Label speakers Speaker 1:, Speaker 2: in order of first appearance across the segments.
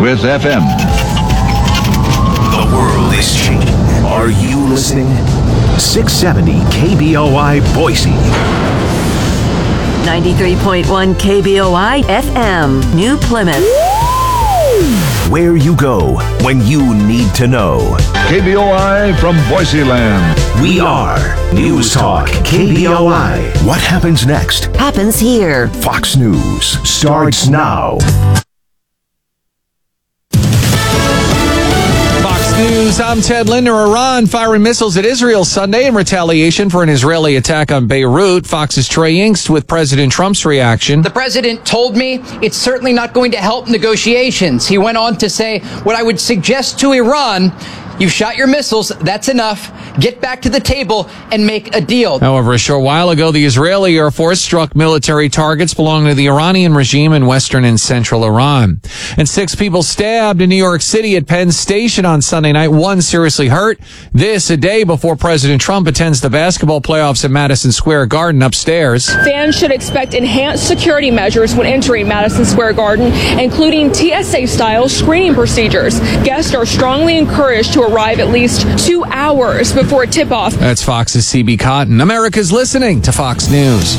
Speaker 1: Sirius FM.
Speaker 2: The world is changing. Are you listening? 670 KBOI Boise.
Speaker 3: 93.1 KBOI FM, New Plymouth.
Speaker 2: Where you go when you need to know.
Speaker 1: KBOI from Boise Land.
Speaker 2: We are News Talk KBOI. What happens next?
Speaker 3: Happens here.
Speaker 2: Fox News starts now.
Speaker 4: News. I'm Ted Linder. Iran firing missiles at Israel Sunday in retaliation for an Israeli attack on Beirut. Fox's Trey Yingst with President Trump's reaction.
Speaker 5: The president told me it's certainly not going to help negotiations. He went on to say, what I would suggest to Iran, you've shot your missiles, that's enough. Get back to the table and make a deal.
Speaker 4: However, a short while ago, the Israeli Air Force struck military targets belonging to the Iranian regime in western and central Iran. And 6 people stabbed in New York City at Penn Station on Sunday night, 1 seriously hurt. This a day before President Trump attends the basketball playoffs at Madison Square Garden upstairs.
Speaker 6: Fans should expect enhanced security measures when entering Madison Square Garden, including TSA-style screening procedures. Guests are strongly encouraged to arrive at least 2 hours before tip-off.
Speaker 4: That's Fox's CB Cotton. America's listening to Fox News.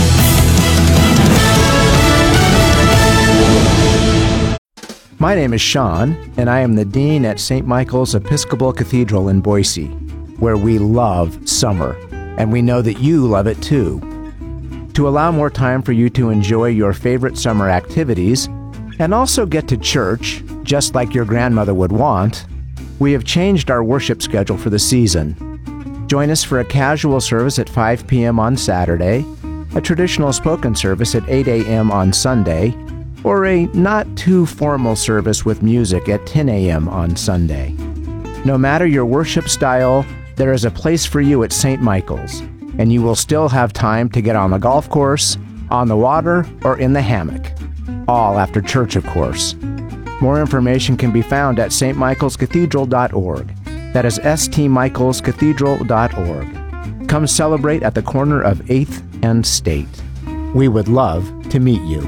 Speaker 7: My name is Sean, and I am the Dean at St. Michael's Episcopal Cathedral in Boise, where we love summer, and we know that you love it too. To allow more time for you to enjoy your favorite summer activities, and also get to church, just like your grandmother would want, we have changed our worship schedule for the season. Join us for a casual service at 5 p.m. on Saturday, a traditional spoken service at 8 a.m. on Sunday, or a not-too-formal service with music at 10 a.m. on Sunday. No matter your worship style, there is a place for you at St. Michael's, and you will still have time to get on the golf course, on the water, or in the hammock. All after church, of course. More information can be found at stmichaelscathedral.org. That is stmichaelscathedral.org. Come celebrate at the corner of 8th and State. We would love to meet you.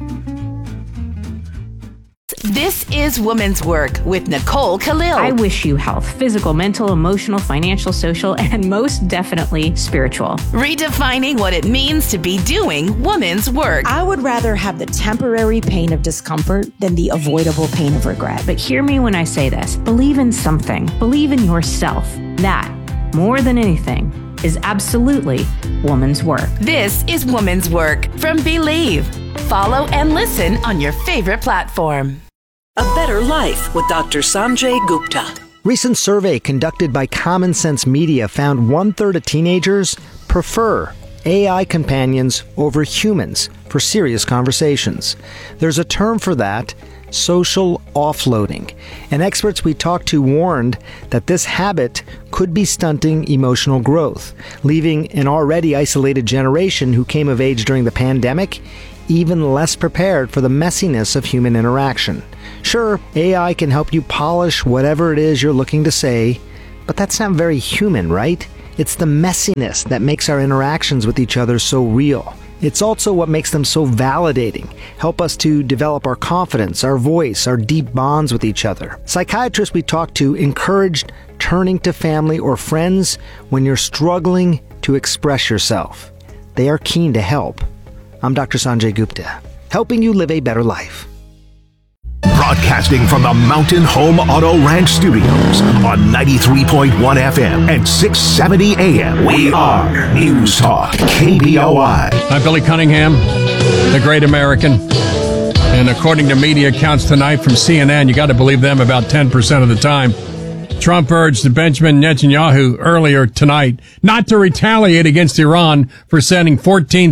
Speaker 8: This is Women's Work with Nicole Khalil.
Speaker 9: I wish you health, physical, mental, emotional, financial, social, and most definitely spiritual.
Speaker 8: Redefining what it means to be doing women's work.
Speaker 10: I would rather have the temporary pain of discomfort than the avoidable pain of regret.
Speaker 9: But hear me when I say this. Believe in something. Believe in yourself. That, more than anything, is absolutely woman's work.
Speaker 8: This is Women's Work from Believe. Follow and listen on your favorite platform.
Speaker 11: A Better Life with Dr. Sanjay Gupta.
Speaker 12: Recent survey conducted by Common Sense Media found 1/3 of teenagers prefer AI companions over humans for serious conversations. There's a term for that, social offloading. And experts we talked to warned that this habit could be stunting emotional growth, leaving an already isolated generation who came of age during the pandemic even less prepared for the messiness of human interaction. Sure, AI can help you polish whatever it is you're looking to say, but that's not very human, right? It's the messiness that makes our interactions with each other so real. It's also what makes them so validating, help us to develop our confidence, our voice, our deep bonds with each other. Psychiatrists we talked to encouraged turning to family or friends when you're struggling to express yourself. They are keen to help. I'm Dr. Sanjay Gupta, helping you live a better life.
Speaker 2: Broadcasting from the Mountain Home Auto Ranch Studios on 93.1 FM and 670 AM. We are News Talk KBOI.
Speaker 13: I'm Billy Cunningham, the great American. And according to media accounts tonight from CNN, you got to believe them about 10% of the time. Trump urged Benjamin Netanyahu earlier tonight not to retaliate against Iran for sending 14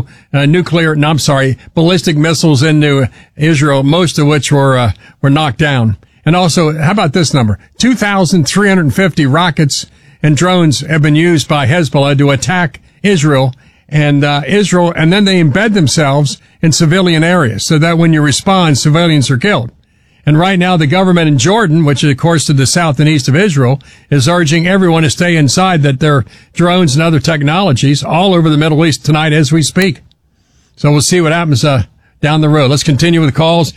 Speaker 13: ballistic missiles into Israel, most of which were knocked down. And also, how about this number? 2,350 rockets and drones have been used by Hezbollah to attack Israel, and then they embed themselves in civilian areas so that when you respond, civilians are killed. And right now, the government in Jordan, which is, of course, to the south and east of Israel, is urging everyone to stay inside, that there are drones and other technologies all over the Middle East tonight as we speak. So we'll see what happens down the road. Let's continue with calls.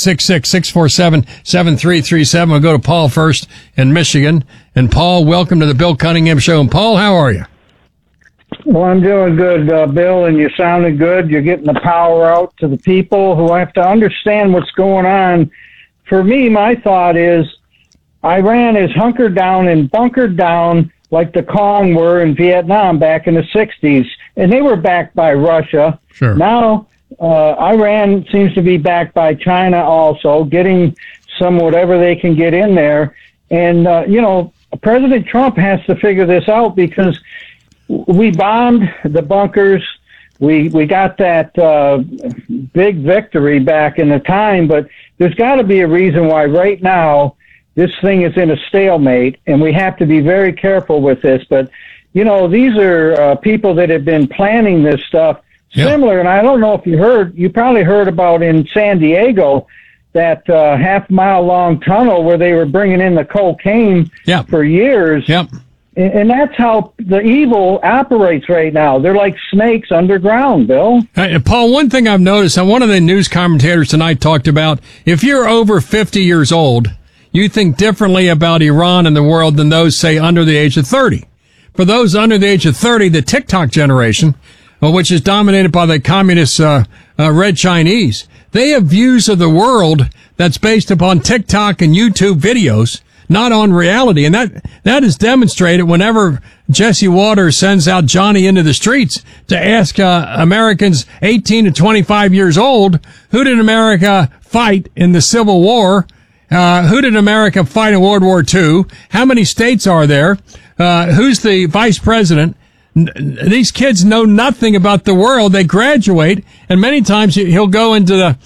Speaker 13: 866-647-7337. We'll go to Paul first in Michigan. And Paul, welcome to the Bill Cunningham Show. And Paul, how are you?
Speaker 14: Well, I'm doing good, Bill, and you sounded good. You're getting the power out to the people who have to understand what's going on. For me, my thought is Iran is hunkered down and bunkered down like the Kong were in Vietnam back in the 60s, and they were backed by Russia.
Speaker 13: Sure.
Speaker 14: Now, Iran seems to be backed by China also, getting some whatever they can get in there. And, President Trump has to figure this out because we bombed the bunkers. We got that big victory back in the time, but there's got to be a reason why right now this thing is in a stalemate, and we have to be very careful with this. But, these are people that have been planning this stuff. Yep. Similar, and I don't know if you probably heard about in San Diego, that half-mile long tunnel where they were bringing in the cocaine for years.
Speaker 13: Yep.
Speaker 14: And that's how the evil operates right now. They're like snakes underground, Bill.
Speaker 13: Paul, one thing I've noticed, and one of the news commentators tonight talked about, if you're over 50 years old, you think differently about Iran and the world than those, say, under the age of 30. For those under the age of 30, the TikTok generation, which is dominated by the communist red Chinese, they have views of the world that's based upon TikTok and YouTube videos, not on reality. And that is demonstrated whenever Jesse Waters sends out Johnny into the streets to ask Americans 18 to 25 years old, who did America fight in the Civil War? Who did America fight in World War II? How many states are there? Who's the vice president? These kids know nothing about the world. They graduate, and many times he'll go into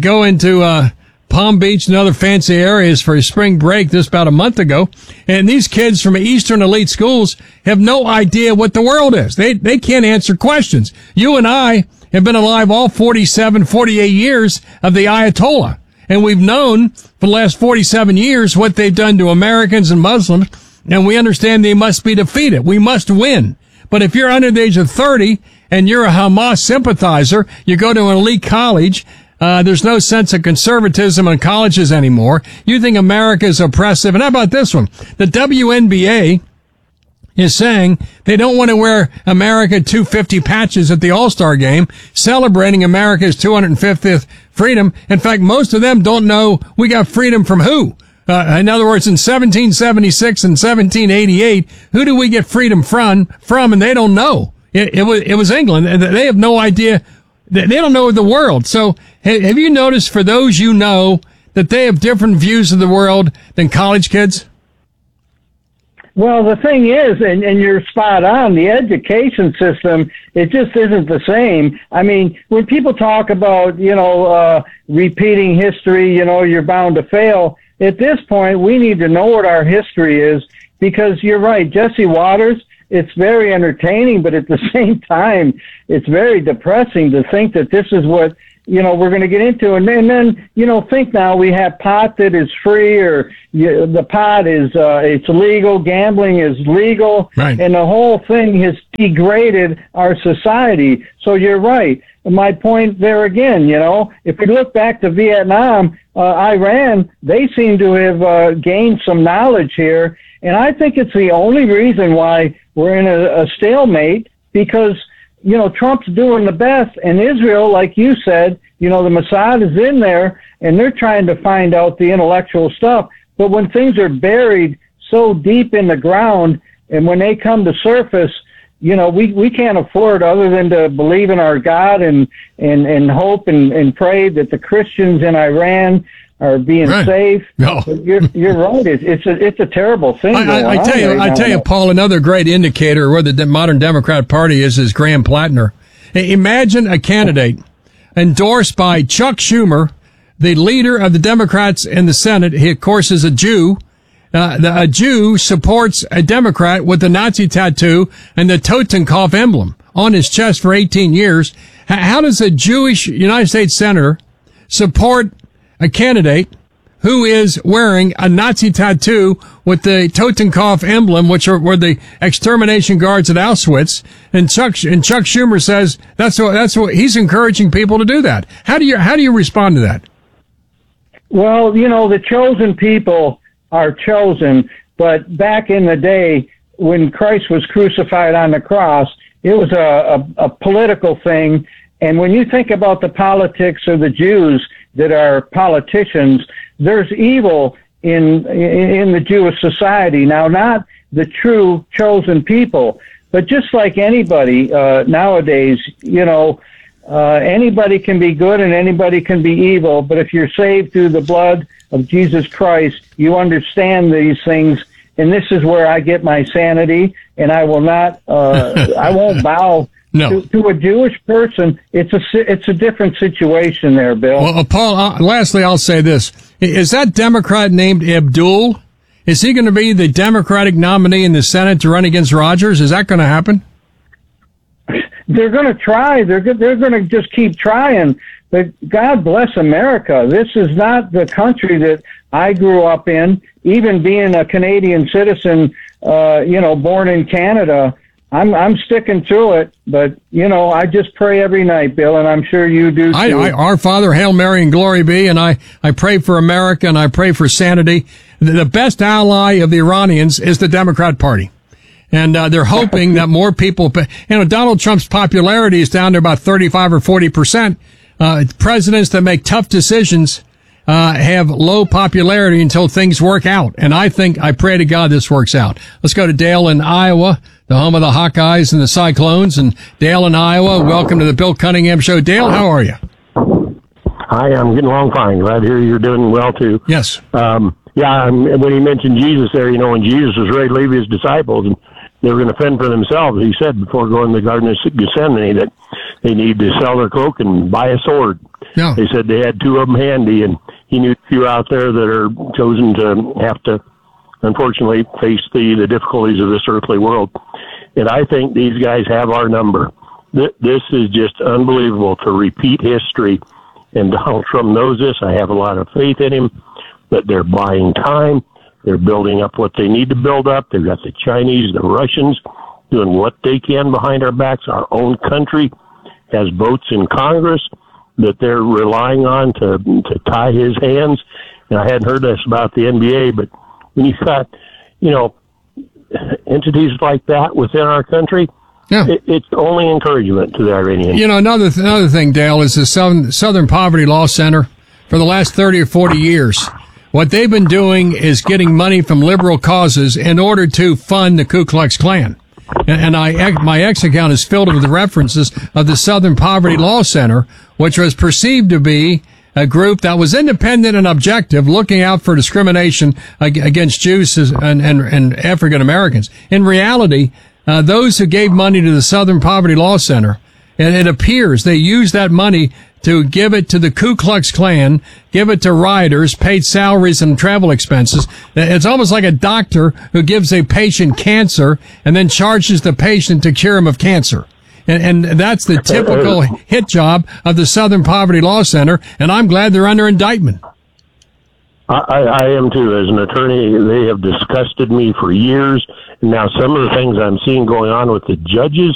Speaker 13: Palm Beach and other fancy areas for his spring break this about a month ago. And these kids from Eastern elite schools have no idea what the world is. They can't answer questions. You and I have been alive all 47, 48 years of the Ayatollah. And we've known for the last 47 years what they've done to Americans and Muslims. And we understand they must be defeated. We must win. But if you're under the age of 30 and you're a Hamas sympathizer, you go to an elite college, there's no sense of conservatism in colleges anymore. You think America is oppressive. And how about this one? The WNBA is saying they don't want to wear America 250 patches at the All-Star game, celebrating America's 250th freedom. In fact, most of them don't know we got freedom from who. In other words, in 1776 and 1788, who do we get freedom from? And they don't know. It was England. They have no idea. They don't know the world. So have you noticed for those you know that they have different views of the world than college kids?
Speaker 14: Well, the thing is, and you're spot on, the education system, it just isn't the same. I mean, when people talk about, repeating history, you're bound to fail. At this point, we need to know what our history is because you're right, Jesse Waters, it's very entertaining, but at the same time, it's very depressing to think that this is what, we're going to get into. And then, think now we have pot that is free or the pot is, it's legal, gambling is legal.
Speaker 13: Right.
Speaker 14: And the whole thing has degraded our society. So you're right. My point there again, if we look back to Vietnam, Iran, they seem to have gained some knowledge here. And I think it's the only reason why we're in a stalemate because, Trump's doing the best. And Israel, like you said, the Mossad is in there and they're trying to find out the intellectual stuff. But when things are buried so deep in the ground and when they come to surface, we can't afford other than to believe in our God and hope and pray that the Christians in Iran are being safe.
Speaker 13: No.
Speaker 14: You're right. It's a terrible thing.
Speaker 13: I tell you, Paul, another great indicator where the modern Democrat Party is Graham Plattner. Imagine a candidate endorsed by Chuck Schumer, the leader of the Democrats in the Senate. He, of course, is a Jew. A Jew supports a Democrat with the Nazi tattoo and the Totenkopf emblem on his chest for 18 years. How does a Jewish United States senator support a candidate who is wearing a Nazi tattoo with the Totenkopf emblem, which were the extermination guards at Auschwitz. And Chuck Schumer says that's what he's encouraging people to do that. How do you respond to that?
Speaker 14: Well, the chosen people are chosen, but back in the day when Christ was crucified on the cross, it was a political thing. And when you think about the politics of the Jews that are politicians, there's evil in the Jewish society. Now, not the true chosen people, but just like anybody nowadays, anybody can be good and anybody can be evil. But if you're saved through the blood of Jesus Christ, you understand these things. And this is where I get my sanity, and I will not, I won't bow to a Jewish person. It's a different situation there, Bill.
Speaker 13: Well, Paul, lastly, I'll say this. Is that Democrat named Abdul? Is he going to be the Democratic nominee in the Senate to run against Rogers? Is that going to happen?
Speaker 14: They're going to try. They're going to just keep trying. But God bless America. This is not the country that I grew up in. Even being a Canadian citizen, born in Canada, I'm sticking to it. But, I just pray every night, Bill, and I'm sure you do too.
Speaker 13: Our Father, Hail Mary, and glory be, and I pray for America, and I pray for sanity. The best ally of the Iranians is the Democrat Party. And they're hoping that more people, Donald Trump's popularity is down to about 35 or 40%. Presidents that make tough decisions have low popularity until things work out. And I pray to God this works out. Let's go to Dale in Iowa, the home of the Hawkeyes and the Cyclones. And Dale in Iowa, welcome to the Bill Cunningham Show. Dale, how are you?
Speaker 15: Hi, I'm getting along fine. Glad to hear you're doing well, too.
Speaker 13: Yes.
Speaker 15: When he mentioned Jesus there, when Jesus was ready to leave his disciples and they were going to fend for themselves, he said before going to the Garden of Gethsemane that they need to sell their cloak and buy a sword.
Speaker 13: No.
Speaker 15: They said they had two of them handy, and he knew a few out there that are chosen to have to, unfortunately, face the difficulties of this earthly world. And I think these guys have our number. This is just unbelievable to repeat history, and Donald Trump knows this. I have a lot of faith in him, but they're buying time. They're building up what they need to build up. They've got the Chinese, the Russians doing what they can behind our backs. Our own country has votes in Congress that they're relying on to tie his hands. And I hadn't heard this about the NBA, but when you've got, entities like that within our country, it's only encouragement to the Iranians.
Speaker 13: Another thing, Dale, is the Southern Poverty Law Center for the last 30 or 40 years. What they've been doing is getting money from liberal causes in order to fund the Ku Klux Klan. And my X account is filled with the references of the Southern Poverty Law Center, which was perceived to be a group that was independent and objective, looking out for discrimination against Jews and African Americans. In reality, those who gave money to the Southern Poverty Law Center, and it appears they used that money to give it to the Ku Klux Klan, give it to rioters, paid salaries and travel expenses. It's almost like a doctor who gives a patient cancer and then charges the patient to cure him of cancer. And that's the typical hit job of the Southern Poverty Law Center, and I'm glad they're under indictment.
Speaker 15: I am too. As an attorney, they have disgusted me for years. And now some of the things I'm seeing going on with the judges